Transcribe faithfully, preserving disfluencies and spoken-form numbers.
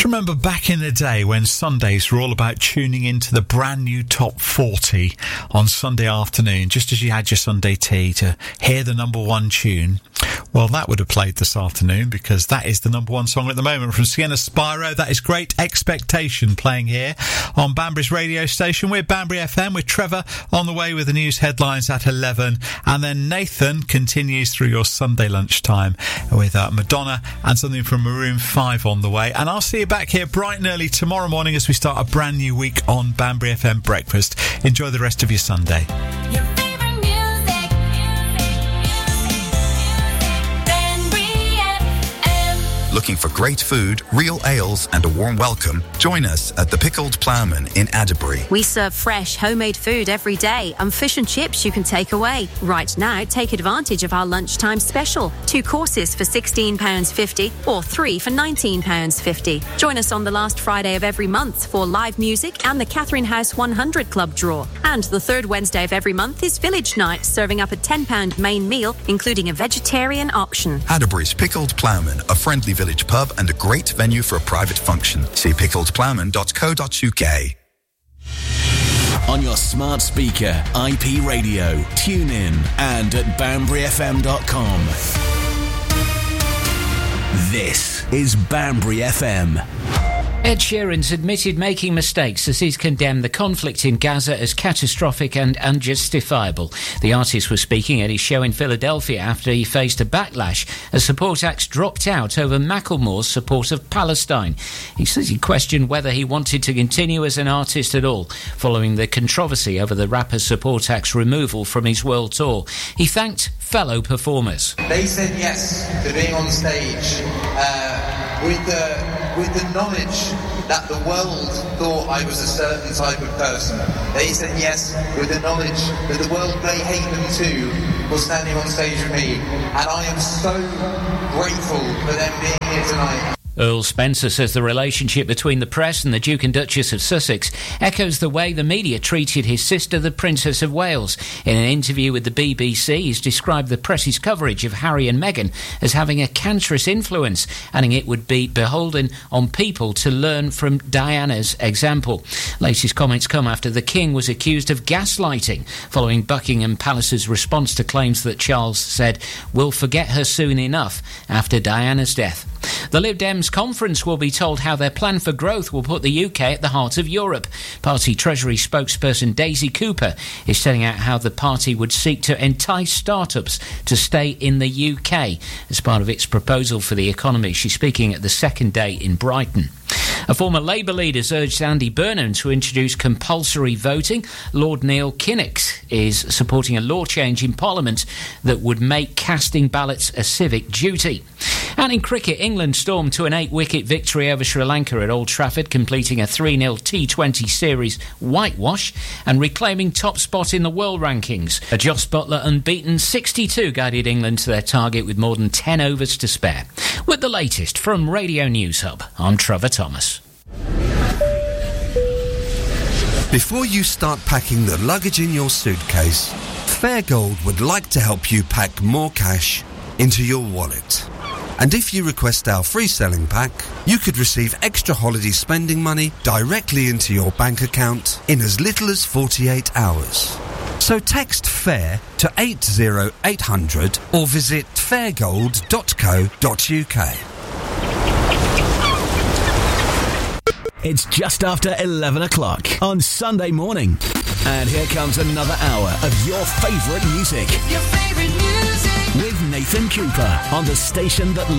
remember back in the day when Sundays were all about tuning into the brand new Top forty on Sunday afternoon, just as you had your Sunday tea to hear the number one tune. Well, that would have played this afternoon because that is the number one song at the moment from Sienna Spyro. That is Great Expectation playing here on Banbury's radio station. We're Banbury F M with Trevor on the way with the news headlines at eleven. And then Nathan continues through your Sunday lunchtime with uh, Madonna and something from Maroon five on the way. And I'll see you back here bright and early tomorrow morning as we start a brand new week on Banbury F M Breakfast. Enjoy the rest of your Sunday. Yeah. Looking for great food, real ales and a warm welcome? Join us at the Pickled Ploughman in Adderbury. We serve fresh, homemade food every day and fish and chips you can take away. Right now, take advantage of our lunchtime special. Two courses for sixteen pounds fifty or three for nineteen pounds fifty. Join us on the last Friday of every month for live music and the Catherine House one hundred Club draw. And the third Wednesday of every month is Village Night, serving up a ten pounds main meal, including a vegetarian option. Adderbury's Pickled Ploughman, a friendly village pub and a great venue for a private function. See pickles ploughman dot co dot uk. On your smart speaker, I P radio, tune in and at banbury f m dot com. This is Banbury F M. Ed Sheeran's admitted making mistakes as he's condemned the conflict in Gaza as catastrophic and unjustifiable. The artist was speaking at his show in Philadelphia after he faced a backlash as support acts dropped out over Macklemore's support of Palestine. He says he questioned whether he wanted to continue as an artist at all, following the controversy over the rapper's support act's removal from his world tour. He thanked fellow performers. They said yes to being on stage uh, with the with the knowledge that the world thought I was a certain type of person. They said yes with the knowledge that the world may hate them too for standing on stage with me. And I am so grateful for them being here tonight. Earl Spencer says the relationship between the press and the Duke and Duchess of Sussex echoes the way the media treated his sister, the Princess of Wales. In an interview with the B B C, he's described the press's coverage of Harry and Meghan as having a cancerous influence, adding it would be beholden on people to learn from Diana's example. Latest comments come after the King was accused of gaslighting, following Buckingham Palace's response to claims that Charles said, "We'll forget her soon enough," after Diana's death. The Lib Dems conference will be told how their plan for growth will put the U K at the heart of Europe. Party Treasury spokesperson Daisy Cooper is setting out how the party would seek to entice startups to stay in the U K as part of its proposal for the economy. She's speaking at the second day in Brighton. A former Labour leader has urged Andy Burnham to introduce compulsory voting. Lord Neil Kinnock is supporting a law change in Parliament that would make casting ballots a civic duty. And in cricket, England stormed to an eight-wicket victory over Sri Lanka at Old Trafford, completing a three nil T twenty series whitewash and reclaiming top spot in the world rankings. A Jos Buttler unbeaten sixty-two guided England to their target with more than ten overs to spare. With the latest from Radio News Hub, I'm Trevor Thomas. Before you start packing the luggage in your suitcase, Fairgold would like to help you pack more cash into your wallet. And if you request our free selling pack, you could receive extra holiday spending money directly into your bank account in as little as forty-eight hours. So text FAIR to eight oh eight hundred or visit fairgold dot co dot uk. It's just after eleven o'clock on Sunday morning. And here comes another hour of your favourite music. Your favourite music. With Nathan Cooper on the station that